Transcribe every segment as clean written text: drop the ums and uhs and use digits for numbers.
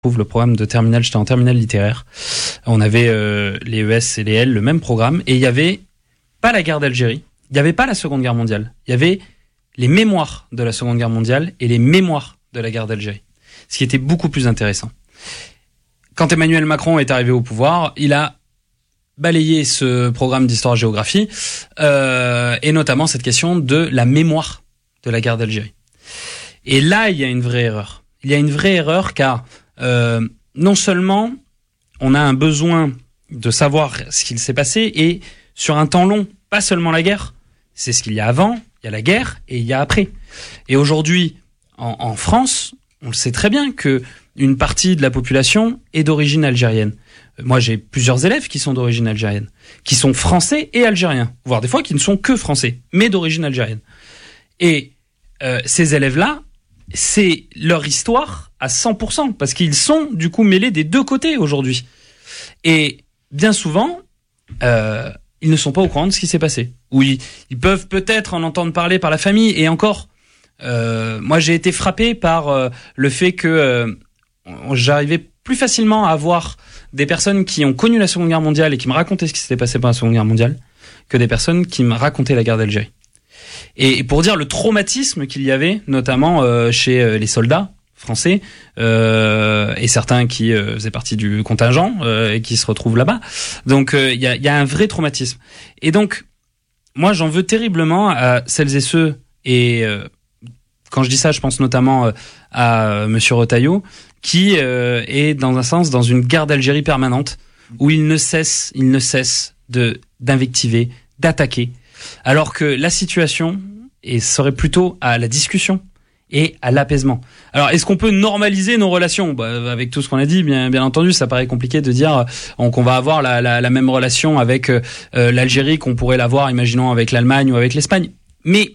Le programme de terminale, j'étais en terminale littéraire. On avait les ES et les L, le même programme, et il y avait pas la guerre d'Algérie, il y avait pas la Seconde Guerre mondiale, il y avait les mémoires de la Seconde Guerre mondiale et les mémoires de la guerre d'Algérie, ce qui était beaucoup plus intéressant. Quand Emmanuel Macron est arrivé au pouvoir, il a balayé ce programme d'histoire-géographie et notamment cette question de la mémoire de la guerre d'Algérie. Et là, il y a une vraie erreur. Il y a une vraie erreur car non seulement on a un besoin de savoir ce qu'il s'est passé et sur un temps long, pas seulement la guerre, c'est ce qu'il y a avant, il y a la guerre et il y a après. Et aujourd'hui, en France, on le sait très bien que une partie de la population est d'origine algérienne. Moi, j'ai plusieurs élèves qui sont d'origine algérienne, qui sont français et algériens, voire des fois qui ne sont que français, mais d'origine algérienne. Et ces élèves-là, c'est leur histoire à 100%, parce qu'ils sont du coup mêlés des deux côtés aujourd'hui. Et bien souvent, ils ne sont pas au courant de ce qui s'est passé. Ou ils peuvent peut-être en entendre parler par la famille, et encore, moi j'ai été frappé par le fait que j'arrivais plus facilement à avoir des personnes qui ont connu la Seconde Guerre mondiale et qui me racontaient ce qui s'était passé pendant la Seconde Guerre mondiale, que des personnes qui me racontaient la guerre d'Algérie. Et pour dire le traumatisme qu'il y avait, notamment chez les soldats français et certains qui faisaient partie du contingent et qui se retrouvent là-bas. Donc il y a un vrai traumatisme. Et donc moi j'en veux terriblement à celles et ceux, et quand je dis ça je pense notamment à Monsieur Retailleau, qui est dans un sens dans une guerre d'Algérie permanente où il ne cesse d'invectiver, d'attaquer, alors que la situation serait plutôt à la discussion et à l'apaisement. Alors, est-ce qu'on peut normaliser nos relations ? Avec tout ce qu'on a dit, bien entendu, ça paraît compliqué de dire qu'on va avoir la même relation avec l'Algérie qu'on pourrait l'avoir, imaginons, avec l'Allemagne ou avec l'Espagne. Mais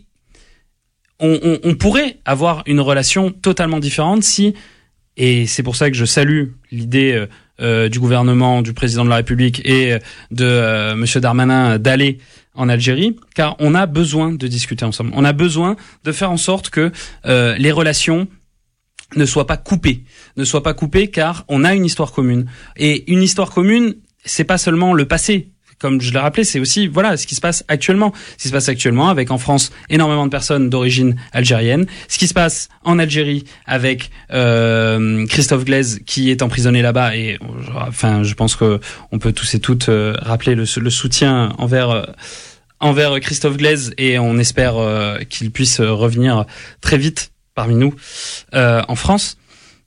on pourrait avoir une relation totalement différente si, et c'est pour ça que je salue l'idée du gouvernement, du président de la République et de Monsieur Darmanin d'aller en Algérie, car on a besoin de discuter ensemble. On a besoin de faire en sorte que les relations ne soient pas coupées, car on a une histoire commune. Et une histoire commune, c'est pas seulement le passé. Comme je l'ai rappelé, c'est aussi ce qui se passe actuellement. Ce qui se passe actuellement avec en France énormément de personnes d'origine algérienne. Ce qui se passe en Algérie avec Christophe Glaise qui est emprisonné là-bas. Et je pense que on peut tous et toutes rappeler le soutien envers Christophe Glaise, et on espère qu'il puisse revenir très vite parmi nous en France.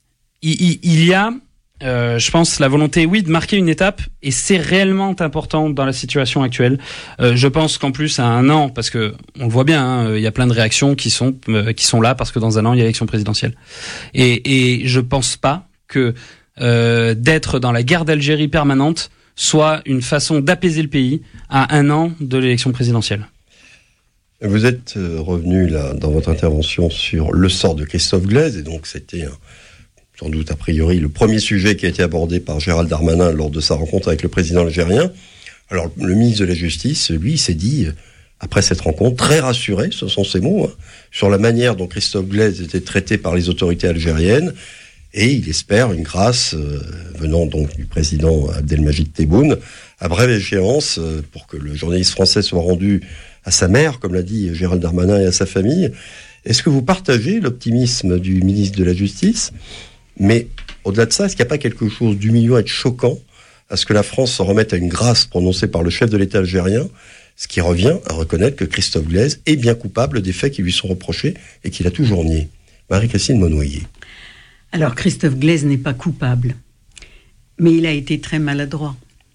Il y a je pense la volonté, de marquer une étape, et c'est réellement important dans la situation actuelle. Je pense qu'en plus à un an, parce que on le voit bien, il y a plein de réactions qui sont là parce que dans un an il y a l'élection présidentielle. Et je pense pas que d'être dans la guerre d'Algérie permanente soit une façon d'apaiser le pays à un an de l'élection présidentielle. Vous êtes revenu là dans votre intervention sur le sort de Christophe Glaise, et donc c'était sans doute a priori le premier sujet qui a été abordé par Gérald Darmanin lors de sa rencontre avec le président algérien. Alors le ministre de la Justice, lui, s'est dit, après cette rencontre, très rassuré, ce sont ses mots, sur la manière dont Christophe Glaise était traité par les autorités algériennes, et il espère une grâce venant donc du président Abdelmajid Tebboune à brève échéance pour que le journaliste français soit rendu à sa mère, comme l'a dit Gérald Darmanin, et à sa famille. Est-ce que vous partagez l'optimisme du ministre de la Justice ? Mais au-delà de ça, est-ce qu'il n'y a pas quelque chose d'humiliant et de choquant à ce que la France s'en remette à une grâce prononcée par le chef de l'État algérien, ce qui revient à reconnaître que Christophe Glaise est bien coupable des faits qui lui sont reprochés et qu'il a toujours nié. Marie-Christine Monnoyer. Alors Christophe Glaise n'est pas coupable, mais il a été très maladroit.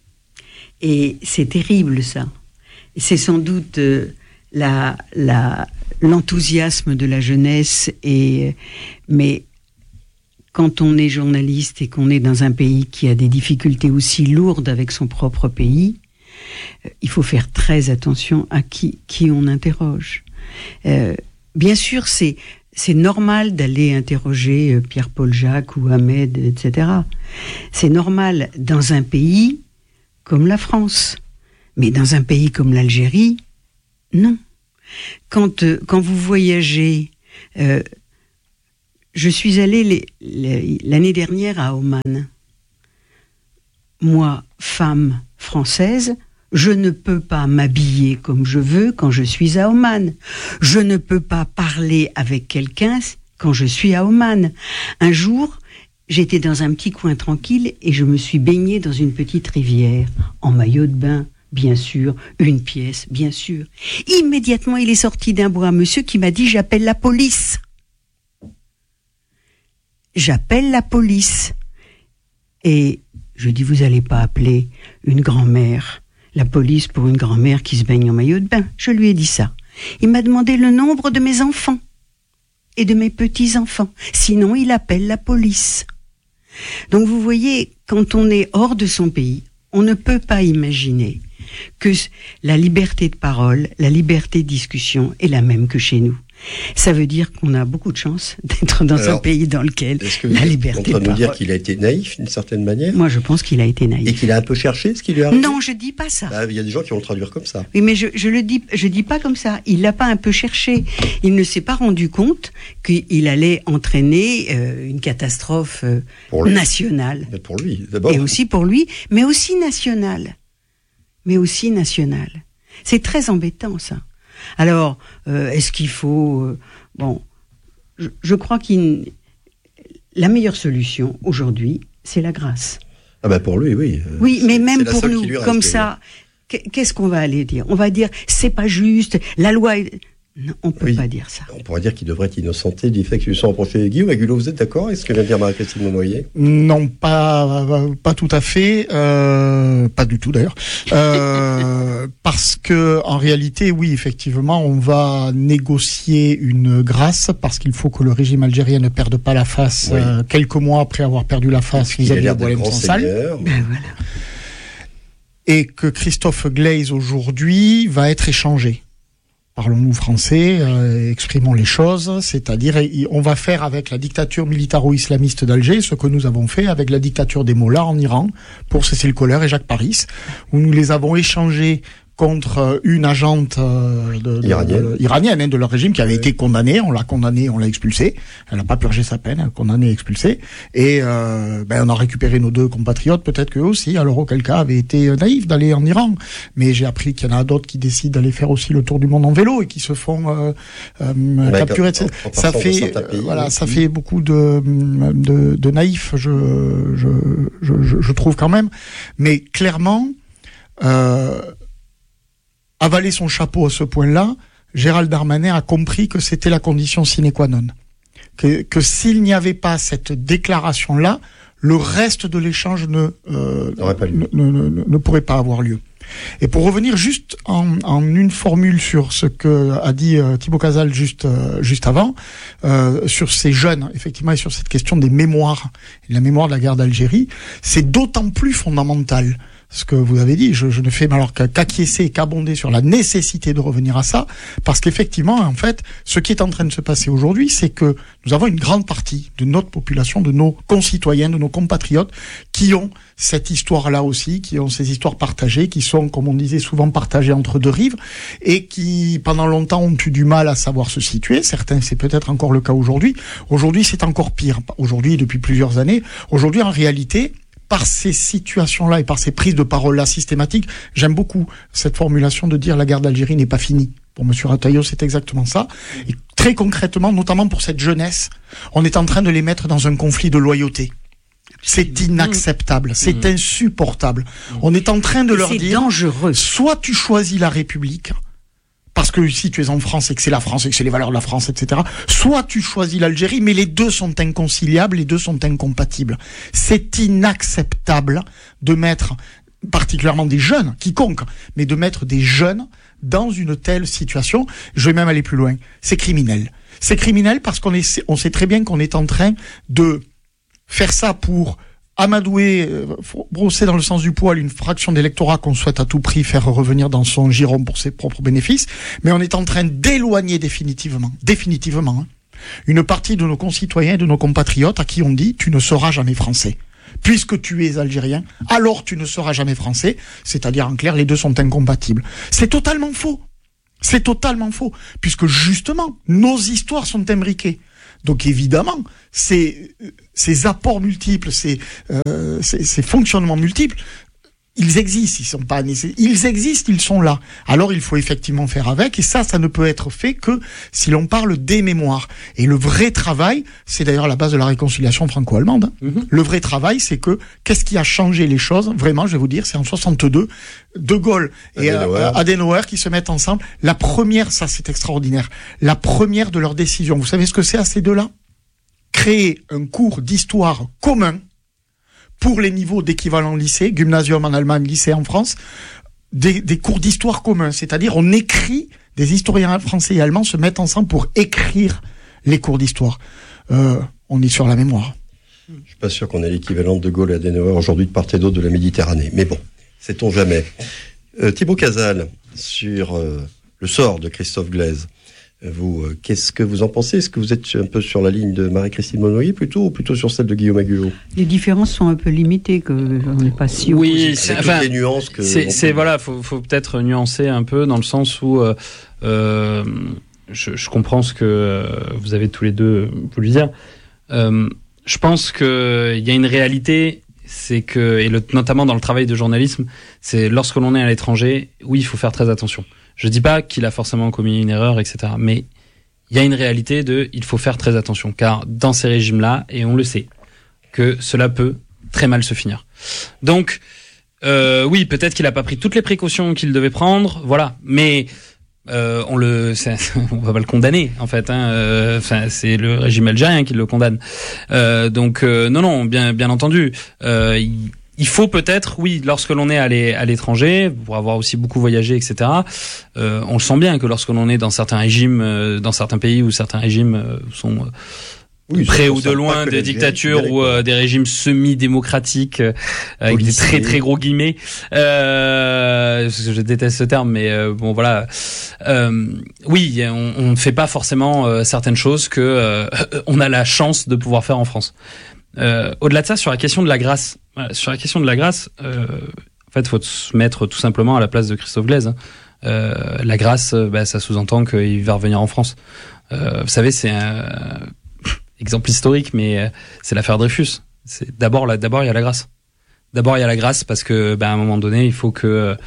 Et c'est terrible ça. C'est sans doute l'enthousiasme de la jeunesse, mais quand on est journaliste et qu'on est dans un pays qui a des difficultés aussi lourdes avec son propre pays, il faut faire très attention à qui on interroge. Bien sûr, c'est normal d'aller interroger Pierre-Paul Jacques ou Ahmed, etc. C'est normal dans un pays comme la France. Mais dans un pays comme l'Algérie, non. Quand vous voyagez, je suis allée l'année dernière à Oman. Moi, femme française, je ne peux pas m'habiller comme je veux quand je suis à Oman. Je ne peux pas parler avec quelqu'un quand je suis à Oman. Un jour, j'étais dans un petit coin tranquille et je me suis baignée dans une petite rivière, en maillot de bain, bien sûr, une pièce, bien sûr. Immédiatement, il est sorti d'un bois un monsieur qui m'a dit « J'appelle la police ». J'appelle la police. Et je dis « Vous n'allez pas appeler une grand-mère, la police pour une grand-mère qui se baigne en maillot de bain ». Je lui ai dit ça. Il m'a demandé le nombre de mes enfants et de mes petits-enfants. Sinon, il appelle la police. Donc vous voyez, quand on est hors de son pays, on ne peut pas imaginer que la liberté de parole, la liberté de discussion est la même que chez nous. Ça veut dire qu'on a beaucoup de chance d'être dans un pays dans lequel la liberté de parole... Est-ce que vous êtes en train de nous dire qu'il a été naïf d'une certaine manière ? Moi, je pense qu'il a été naïf. Et qu'il a un peu cherché ce qui lui arrive ? Non, je dis pas ça. Il y a des gens qui vont le traduire comme ça. Oui, mais je dis pas comme ça. Il l'a pas un peu cherché. Il ne s'est pas rendu compte qu'il allait entraîner une catastrophe nationale. Mais pour lui, d'abord. Et aussi pour lui, mais aussi nationale. C'est très embêtant, ça. Alors, est-ce qu'il faut... je crois la meilleure solution, aujourd'hui, c'est la grâce. Ah ben pour lui, oui. Oui, mais même pour nous, comme ça, qu'est-ce qu'on va aller dire ? On va dire, c'est pas juste, la loi... Non, on ne peut pas dire ça. On pourrait dire qu'il devrait être innocenté du fait qu'il lui soit reproché. Guillaume Agulot, vous êtes d'accord avec ce que vient de dire Marie-Christine Monnoyer ? Non, pas tout à fait. Pas du tout d'ailleurs. Parce que en réalité, oui, effectivement, on va négocier une grâce parce qu'il faut que le régime algérien ne perde pas la face quelques mois après avoir perdu la face vis-à-vis de Boualem Sansal. Ben voilà. Et que Christophe Glaise aujourd'hui va être échangé. Parlons-nous français, exprimons les choses, c'est-à-dire on va faire avec la dictature militaro-islamiste d'Alger ce que nous avons fait avec la dictature des Mollahs en Iran pour Cécile Kohler et Jacques Paris, où nous les avons échangés contre une agente iranienne de leur régime qui avait été condamnée, on l'a expulsée, elle n'a pas purgé sa peine, elle condamnée et expulsée, et on a récupéré nos deux compatriotes, peut-être qu'eux aussi, alors auquel cas avaient été naïfs d'aller en Iran, mais j'ai appris qu'il y en a d'autres qui décident d'aller faire aussi le tour du monde en vélo et qui se font capturer, ça fait beaucoup de naïfs, je trouve quand même, mais clairement avaler son chapeau à ce point-là, Gérald Darmanin a compris que c'était la condition sine qua non. Que s'il n'y avait pas cette déclaration-là, le reste de l'échange ne pourrait pas avoir lieu. Et pour revenir juste en une formule sur ce que a dit Thibaut Casal juste avant, sur ces jeunes, effectivement, et sur cette question des mémoires, et la mémoire de la guerre d'Algérie, c'est d'autant plus fondamental ce que vous avez dit, je ne fais alors qu'acquiescer et qu'abonder sur la nécessité de revenir à ça, parce qu'effectivement, en fait, ce qui est en train de se passer aujourd'hui, c'est que nous avons une grande partie de notre population, de nos concitoyens, de nos compatriotes, qui ont cette histoire-là aussi, qui ont ces histoires partagées, qui sont, comme on disait, souvent partagées entre deux rives, et qui, pendant longtemps, ont eu du mal à savoir se situer. Certains, c'est peut-être encore le cas aujourd'hui. Aujourd'hui, c'est encore pire. Aujourd'hui, depuis plusieurs années. Aujourd'hui, en réalité, par ces situations-là et par ces prises de parole-là systématiques, j'aime beaucoup cette formulation de dire la guerre d'Algérie n'est pas finie. Pour M. Rataillot, c'est exactement ça. Et très concrètement, notamment pour cette jeunesse, on est en train de les mettre dans un conflit de loyauté. C'est inacceptable, c'est insupportable. On est en train de leur dire, dangereux. Soit tu choisis la République, parce que si tu es en France et que c'est la France et que c'est les valeurs de la France, etc., soit tu choisis l'Algérie, mais les deux sont inconciliables, les deux sont incompatibles. C'est inacceptable de mettre, particulièrement des jeunes, quiconque, mais de mettre des jeunes dans une telle situation. Je vais même aller plus loin. C'est criminel. C'est criminel parce on sait très bien qu'on est en train de faire ça pour amadouer, brosser dans le sens du poil une fraction d'électorat qu'on souhaite à tout prix faire revenir dans son giron pour ses propres bénéfices, mais on est en train d'éloigner définitivement, une partie de nos concitoyens et de nos compatriotes à qui on dit « tu ne seras jamais français ». Puisque tu es algérien, alors tu ne seras jamais français, c'est-à-dire en clair, les deux sont incompatibles. C'est totalement faux. C'est totalement faux, puisque justement, nos histoires sont imbriquées Donc évidemment, ces apports multiples, ces fonctionnements multiples, ils existent, ils sont pas nécessaires. Ils existent, ils sont là. Alors il faut effectivement faire avec, et ça ne peut être fait que si l'on parle des mémoires. Et le vrai travail, c'est d'ailleurs la base de la réconciliation franco-allemande. Le vrai travail, c'est que qu'est-ce qui a changé les choses? Vraiment, je vais vous dire, c'est en 62, De Gaulle et Adenauer qui se mettent ensemble. La première, ça c'est extraordinaire, la première de leurs décisions. Vous savez ce que c'est à ces deux-là? Créer un cours d'histoire commun pour les niveaux d'équivalent lycée, gymnasium en Allemagne, lycée en France, des cours d'histoire communs. C'est-à-dire, on écrit, des historiens français et allemands se mettent ensemble pour écrire les cours d'histoire. On est sur la mémoire. Je suis pas sûr qu'on ait l'équivalent de De Gaulle et Adenauer aujourd'hui de part et d'autre de la Méditerranée. Mais bon, sait-on jamais. Thibaut Casal, sur le sort de Christophe Glaise. Vous, qu'est-ce que vous en pensez? Est-ce que vous êtes un peu sur la ligne de Marie-Christine Monnoyer ou plutôt sur celle de Guillaume Aguillot? Les différences sont un peu limitées, que on n'est pas si. Oui, c'est toutes les nuances que. C'est voilà, faut peut-être nuancer un peu dans le sens où je comprends ce que vous avez tous les deux voulu dire. Je pense que il y a une réalité, c'est que notamment dans le travail de journalisme, c'est lorsque l'on est à l'étranger, oui, il faut faire très attention. Je dis pas qu'il a forcément commis une erreur, etc. Mais il y a une réalité il faut faire très attention, car dans ces régimes-là, et on le sait, que cela peut très mal se finir. Donc, oui, peut-être qu'il a pas pris toutes les précautions qu'il devait prendre, voilà. Mais on va pas le condamner, en fait. C'est le régime algérien qui le condamne. Donc, non, bien entendu. Il faut peut-être, oui, lorsque l'on est à l'étranger, pour avoir aussi beaucoup voyagé, etc., on le sent bien que lorsque l'on est dans certains régimes, dans certains pays où certains régimes sont près ou de loin des dictatures ou des régimes semi-démocratiques avec des très très gros guillemets. Je déteste ce terme, mais bon voilà. Oui, on ne fait pas forcément certaines choses que on a la chance de pouvoir faire en France. Au-delà de ça, sur la question de la grâce, en fait, faut se mettre tout simplement à la place de Christophe Glaise. La grâce, ça sous-entend qu'il va revenir en France. Vous savez, c'est un exemple historique, mais c'est l'affaire Dreyfus. C'est d'abord il y a la grâce. D'abord il y a la grâce parce que, à un moment donné, il faut que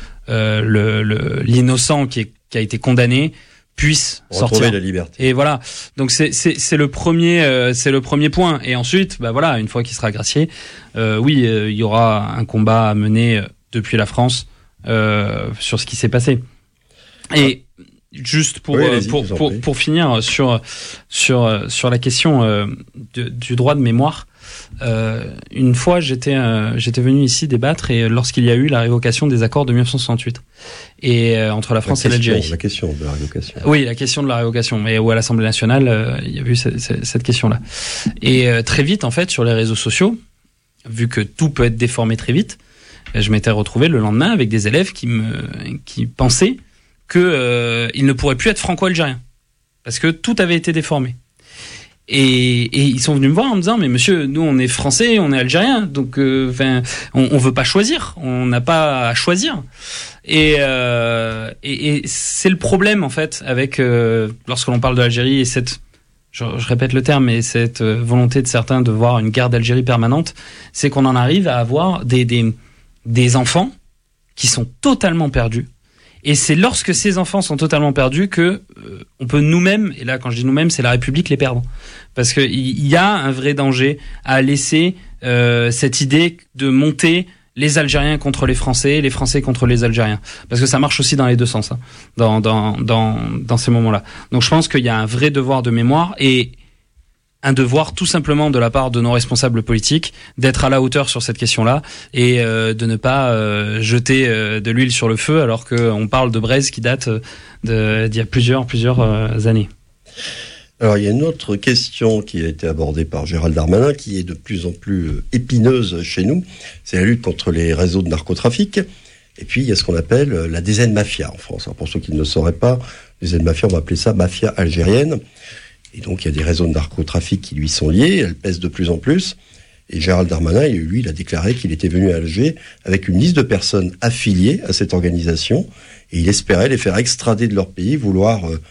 l'innocent qui a été condamné puisse sortir la liberté. Et voilà. Donc c'est le premier point. Et ensuite, voilà, une fois qu'il sera gracié, oui, il y aura un combat à mener depuis la France sur ce qui s'est passé. Et juste pour finir sur la question du droit de mémoire. Une fois, j'étais venu ici débattre et lorsqu'il y a eu la révocation des accords de 1968 et entre la France et l'Algérie. La question de la révocation. Oui, la question de la révocation. Mais où à l'Assemblée nationale, il y a eu cette question-là. Et très vite, en fait, sur les réseaux sociaux, vu que tout peut être déformé très vite, je m'étais retrouvé le lendemain avec des élèves qui pensaient que ils ne pourraient plus être franco-algériens parce que tout avait été déformé. Et ils sont venus me voir en me disant, mais monsieur, nous on est français, on est algérien, donc on veut pas choisir, on n'a pas à choisir. Et c'est le problème en fait avec lorsque l'on parle de l'Algérie et je répète le terme, mais cette volonté de certains de voir une guerre d'Algérie permanente, c'est qu'on en arrive à avoir des enfants qui sont totalement perdus. Et c'est lorsque ces enfants sont totalement perdus que on peut nous-mêmes, et là quand je dis nous-mêmes, c'est la République, les perdre. Parce que il y a un vrai danger à laisser cette idée de monter les Algériens contre les Français contre les Algériens. Parce que ça marche aussi dans les deux sens, hein, dans ces moments-là. Donc je pense qu'il y a un vrai devoir de mémoire et un devoir tout simplement de la part de nos responsables politiques d'être à la hauteur sur cette question-là et de ne pas jeter de l'huile sur le feu alors qu'on parle de braise qui date d'il y a plusieurs années. Alors il y a une autre question qui a été abordée par Gérald Darmanin qui est de plus en plus épineuse chez nous, c'est la lutte contre les réseaux de narcotrafic. Et puis il y a ce qu'on appelle la DZ Mafia en France. Alors, pour ceux qui ne le sauraient pas, la DZ Mafia, on va appeler ça mafia algérienne. Et donc, il y a des réseaux de narcotrafic qui lui sont liés, elles pèsent de plus en plus. Et Gérald Darmanin, lui, il a déclaré qu'il était venu à Alger avec une liste de personnes affiliées à cette organisation. Et il espérait les faire extrader de leur pays, vouloir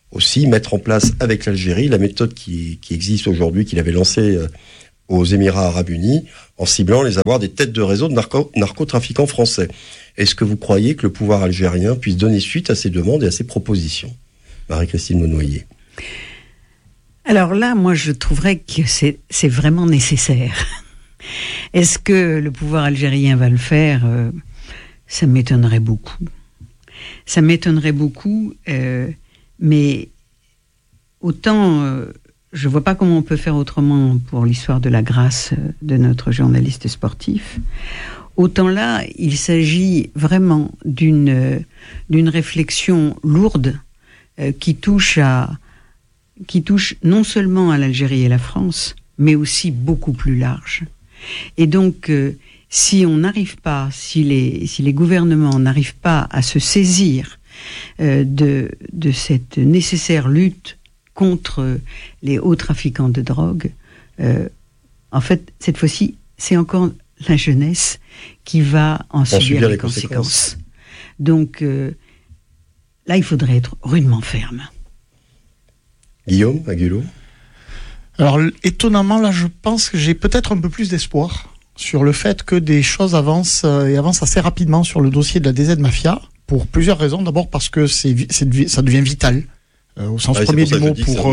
aussi mettre en place avec l'Algérie la méthode qui existe aujourd'hui, qu'il avait lancée aux Émirats Arabes Unis, en ciblant les avoirs des têtes de réseau de narcotrafiquants français. Est-ce que vous croyez que le pouvoir algérien puisse donner suite à ces demandes et à ces propositions ? Marie-Christine Monnoyer. Alors là, moi, je trouverais que c'est vraiment nécessaire. Est-ce que le pouvoir algérien va le faire ? Ça m'étonnerait beaucoup. Ça m'étonnerait beaucoup, mais autant je vois pas comment on peut faire autrement pour l'histoire de la grâce de notre journaliste sportif. Autant là, il s'agit vraiment d'une réflexion lourde qui touche non seulement à l'Algérie et la France, mais aussi beaucoup plus large. Et donc, si les gouvernements n'arrivent pas à se saisir de cette nécessaire lutte contre les hauts trafiquants de drogue, en fait, cette fois-ci, c'est encore la jeunesse qui va en subir les conséquences. Donc, là, il faudrait être rudement ferme. Guillaume Aguelo. Alors, étonnamment, là, je pense que j'ai peut-être un peu plus d'espoir sur le fait que des choses avancent et avancent assez rapidement sur le dossier de la DZ Mafia, pour plusieurs raisons. D'abord parce que ça devient vital. Au sens premier du mot pour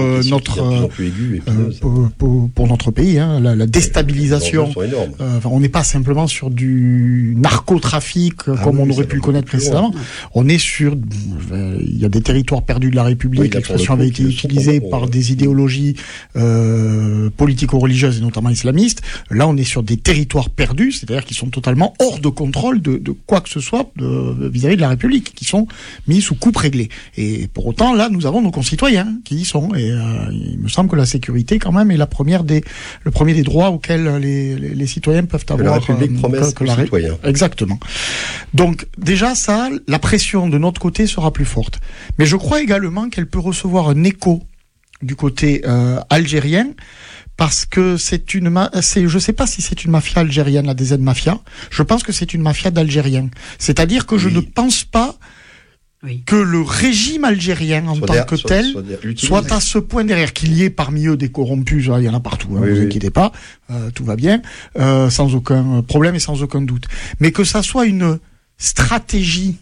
notre pays, hein, la déstabilisation. On n'est pas simplement sur du narcotrafic comme on aurait pu le connaître précédemment. On est sur, il y a des territoires perdus de la République. L'expression avait été utilisée par des idéologies politico-religieuses et notamment islamistes. Là, on est sur des territoires perdus, c'est-à-dire qui sont totalement hors de contrôle de quoi que ce soit vis-à-vis de la République, qui sont mis sous coupe réglée. Et pour autant, là, nous avons nos concitoyens qui y sont, et il me semble que la sécurité quand même est le premier des droits auxquels les citoyens peuvent avoir. La République promesse aux citoyens. Exactement. Donc déjà ça, la pression de notre côté sera plus forte. Mais je crois également qu'elle peut recevoir un écho du côté algérien, parce que je sais pas si c'est une mafia algérienne, la DZ Mafia. Je pense que c'est une mafia d'Algériens. C'est-à-dire que je ne pense pas que le régime algérien en tant que tel soit à ce point derrière, qu'il y ait parmi eux des corrompus, il y en a partout, vous inquiétez pas, tout va bien, sans aucun problème et sans aucun doute. Mais que ça soit une stratégie,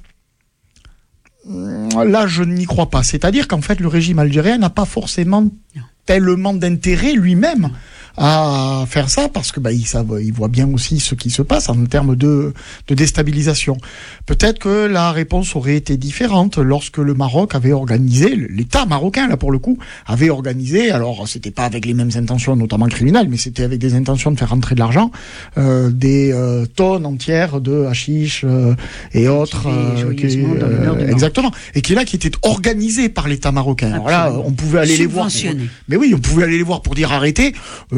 là je n'y crois pas. C'est-à-dire qu'en fait le régime algérien n'a pas forcément tellement d'intérêt lui-même à faire ça, parce que il voit bien aussi ce qui se passe en termes de déstabilisation. Peut-être que la réponse aurait été différente lorsque le Maroc avait organisé, l'État marocain là pour le coup, avait organisé, alors c'était pas avec les mêmes intentions notamment criminelles, mais c'était avec des intentions de faire rentrer de l'argent, des tonnes entières de hashish et autres, exactement, et qui était organisé par l'État marocain. Alors là, on pouvait aller les voir, mais oui, on pouvait aller les voir pour dire arrêtez.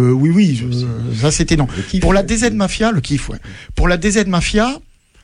Ça c'était non. Pour la DZ Mafia, le kiff, ouais. Pour la DZ Mafia,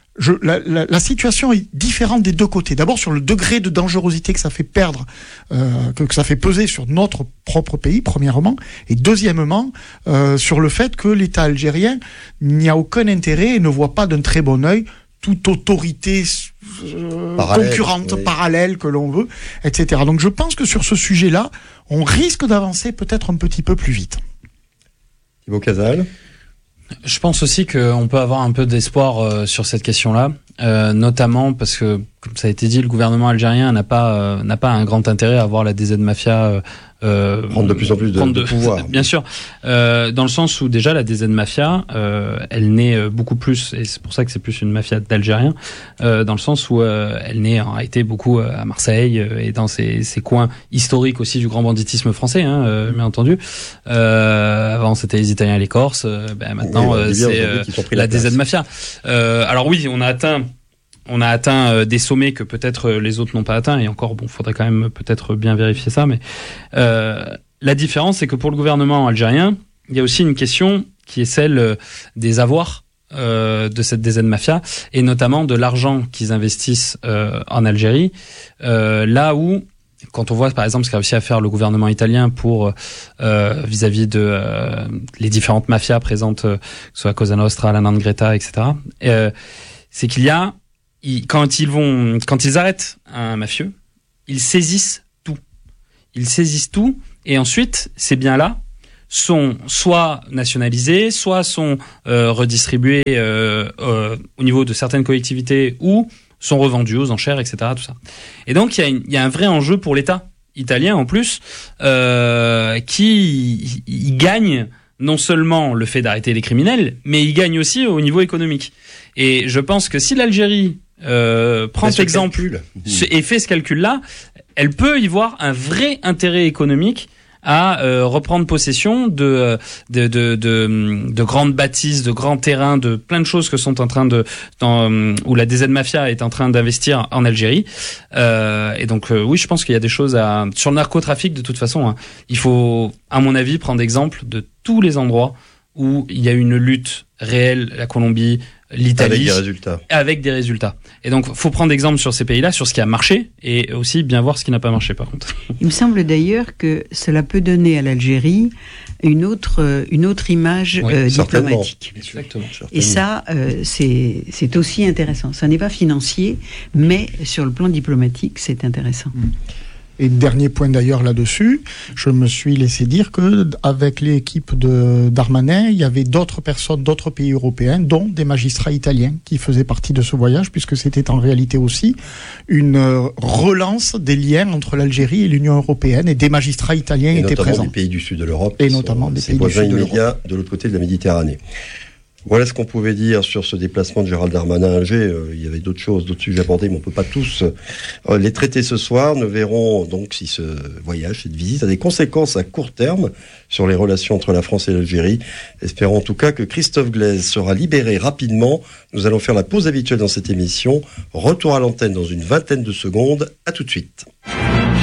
la situation est différente des deux côtés. D'abord sur le degré de dangerosité que ça fait perdre, que ça fait peser sur notre propre pays, premièrement, et deuxièmement sur le fait que l'État algérien n'y a aucun intérêt et ne voit pas d'un très bon œil toute autorité concurrente, parallèle que l'on veut, etc. Donc je pense que sur ce sujet-là, on risque d'avancer peut-être un petit peu plus vite. Thibaut Casal. Je pense aussi qu'on peut avoir un peu d'espoir sur cette question-là, notamment parce que, comme ça a été dit, le gouvernement algérien n'a pas un grand intérêt à voir la DZ Mafia prendre de plus en plus de pouvoir. Bien sûr, dans le sens où déjà la DZ Mafia, elle naît beaucoup plus, et c'est pour ça que c'est plus une mafia d'Algériens, dans le sens où elle naît en réalité beaucoup à Marseille et dans ces coins historiques aussi du grand banditisme français, bien entendu. Avant c'était les Italiens et les Corses, maintenant c'est la DZ Mafia. Alors oui, on a atteint des sommets que peut-être les autres n'ont pas atteints, et encore, faudrait quand même peut-être bien vérifier ça, mais la différence, c'est que pour le gouvernement algérien, il y a aussi une question qui est celle des avoirs de cette DZ Mafia, et notamment de l'argent qu'ils investissent en Algérie, là où, quand on voit par exemple ce qu'a réussi à faire le gouvernement italien pour vis-à-vis de les différentes mafias présentes, que ce soit Cosa Nostra, la 'Ndrangheta, etc., c'est qu'il y a quand ils arrêtent un mafieux, ils saisissent tout. ils saisissent tout, et ensuite, ces biens-là sont soit nationalisés, soit sont redistribués au niveau de certaines collectivités, ou sont revendus aux enchères, etc. Tout ça. Et donc, il y a un vrai enjeu pour l'État italien, en plus, qui il gagne non seulement le fait d'arrêter les criminels, mais il gagne aussi au niveau économique. Et je pense que si l'Algérie prend cet exemple et fait ce calcul-là, elle peut y voir un vrai intérêt économique à reprendre possession de grandes bâtisses, de grands terrains, de plein de choses que sont en train où la DZ Mafia est en train d'investir en Algérie. Et donc oui, je pense qu'il y a des choses sur le narcotrafic de toute façon. Hein, il faut, à mon avis, prendre exemple de tous les endroits où il y a une lutte réelle, la Colombie, l'Italie, avec des résultats. Et donc, faut prendre exemple sur ces pays-là, sur ce qui a marché, et aussi bien voir ce qui n'a pas marché, par contre. Il me semble d'ailleurs que cela peut donner à l'Algérie une autre image diplomatique. Exactement. Et ça, c'est aussi intéressant. Ça n'est pas financier, mais sur le plan diplomatique, c'est intéressant. Et dernier point d'ailleurs là-dessus, je me suis laissé dire que avec l'équipe de Darmanin, il y avait d'autres personnes, d'autres pays européens, dont des magistrats italiens qui faisaient partie de ce voyage, puisque c'était en réalité aussi une relance des liens entre l'Algérie et l'Union européenne, et des magistrats italiens étaient présents. Notamment des pays du sud de l'Europe, et notamment des pays du sud de l'Europe, immédiats de l'autre côté de la Méditerranée. Voilà ce qu'on pouvait dire sur ce déplacement de Gérald Darmanin à Alger. Il y avait d'autres choses, d'autres sujets abordés, mais on ne peut pas tous les traiter ce soir. Nous verrons donc si ce voyage, cette visite a des conséquences à court terme sur les relations entre la France et l'Algérie. Espérons en tout cas que Christophe Glaise sera libéré rapidement. Nous allons faire la pause habituelle dans cette émission. Retour à l'antenne dans une vingtaine de secondes. À tout de suite.